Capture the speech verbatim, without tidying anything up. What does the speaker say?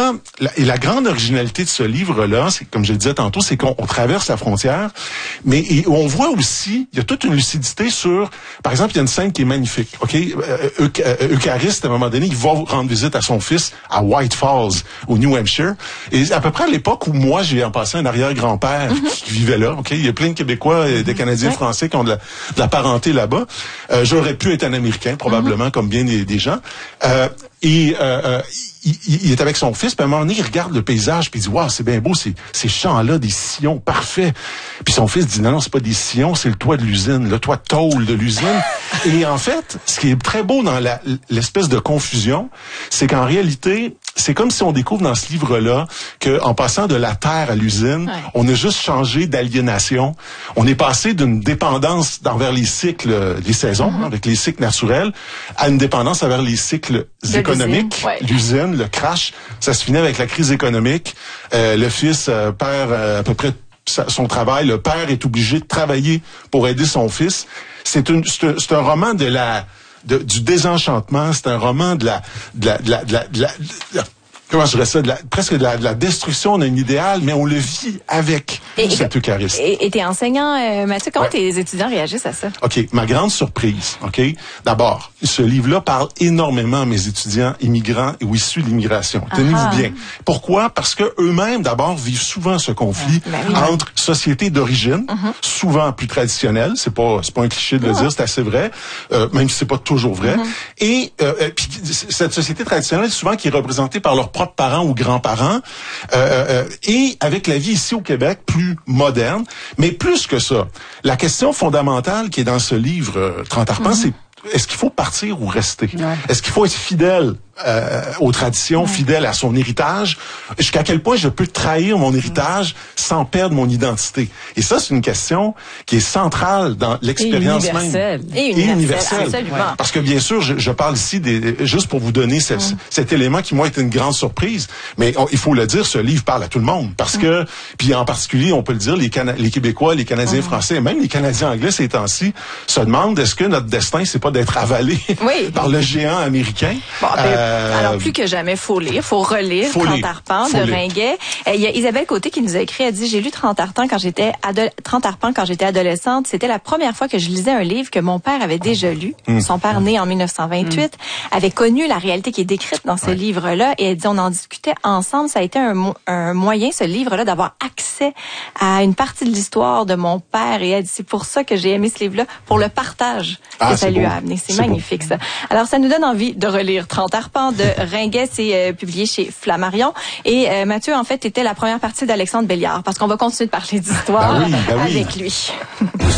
a, la, et la grande originalité de ce livre-là, c'est comme je le disais tantôt, c'est qu'on on traverse la frontière, mais et on voit aussi, il y a toute une lucidité sur, par exemple, il y a une scène qui est magnifique, ok? Euh, Euchariste, à un moment donné, il va rendre visite à son fils à White Falls, au New Hampshire, et à peu près à l'époque où moi, j'ai en passé un arrière-grand-père mm-hmm. qui vivait là, ok? Il y a plein de Québécois et des Canadiens ouais. français qui ont de la, de la parenté là-bas. Euh, j'aurais pu être un Américain, probablement, mm-hmm. comme bien des, des gens. Euh, et euh, euh, il, il est avec son fils, puis à un moment donné, il regarde le paysage, puis il dit « Wow, c'est bien beau, ces, ces champs-là, des sillons, parfait. » Puis son fils dit « Non, non, c'est pas des sillons, c'est le toit de l'usine, le toit de tôle de l'usine. » Et en fait, ce qui est très beau dans la, l'espèce de confusion, c'est qu'en réalité, c'est comme si on découvre dans ce livre-là qu'en passant de la terre à l'usine, ouais. on a juste changé d'aliénation. On est passé d'une dépendance envers les cycles des saisons, mm-hmm. avec les cycles naturels, à une dépendance envers les cycles de économiques. L'usine, ouais. l'usine, le crash, ça se finit avec la crise économique. Euh, le fils euh, perd euh, à peu près son travail. Le père est obligé de travailler pour aider son fils. C'est, une, c'est, un, c'est un roman de la... De, du désenchantement, c'est un roman de la, de la, de la, de la, de la, de la comment je dirais ça, de la, presque de la, de la destruction d'un idéal, mais on le vit avec et, cet Euchariste. Et, et t'es enseignant, euh, Mathieu, comment ouais. tes étudiants réagissent à ça? OK, ma grande surprise, OK? D'abord, ce livre-là parle énormément à mes étudiants immigrants ou issus de l'immigration. Tenez-vous bien. Pourquoi? Parce que eux-mêmes, d'abord, vivent souvent ce conflit ah, ben oui, entre oui. sociétés d'origine, uh-huh. souvent plus traditionnelles, c'est pas, c'est pas un cliché de le uh-huh. dire, c'est assez vrai, euh, même si c'est pas toujours vrai, uh-huh. et euh, puis cette société traditionnelle, souvent qui est représentée par leurs propres parents ou grands-parents, euh, euh, et avec la vie ici au Québec plus moderne, mais plus que ça. La question fondamentale qui est dans ce livre, euh, trente arpents, mm-hmm. c'est est-ce qu'il faut partir ou rester? Ouais. Est-ce qu'il faut être fidèle euh, aux traditions, ouais. fidèle à son héritage? Jusqu'à quel point je peux trahir mon héritage ouais. sans perdre mon identité? Et ça, c'est une question qui est centrale dans l'expérience même. Et universelle. Et universelle. Absolument. Ouais. Parce que bien sûr, je, je parle ici des, juste pour vous donner ce, ouais. cet élément qui m'a été une grande surprise. Mais on, il faut le dire, ce livre parle à tout le monde. Parce ouais. que, puis en particulier, on peut le dire, les, Cana- les Québécois, les Canadiens ouais. français, même les Canadiens anglais ces temps-ci, se demandent est-ce que notre destin, c'est pas d'être avalé oui. par le géant américain. Bon, euh, alors, plus que jamais, faut lire, faut relire faut trente arpents de Ringuet. Il y a Isabelle Côté qui nous a écrit, elle dit, j'ai lu trente arpents quand j'étais ado- trente arpents quand j'étais adolescente. C'était la première fois que je lisais un livre que mon père avait déjà lu. Mmh. Son père, né en dix-neuf cent vingt-huit, mmh. avait connu la réalité qui est décrite dans ce ouais. livre-là. Et elle dit, on en discutait ensemble. Ça a été un, mo- un moyen, ce livre-là, d'avoir accès à une partie de l'histoire de mon père. Et elle dit, c'est pour ça que j'ai aimé ce livre-là, pour le partage ah, que ça lui beau. a amené. C'est, c'est magnifique, beau. ça. Alors, ça nous donne envie de relire trente arpents de Ringuet. C'est euh, publié chez Flammarion. Et euh, Mathieu, en fait, était la première partie d'Alexandre Belliard, parce qu'on va continuer de parler d'histoire ben oui, ben oui. avec lui.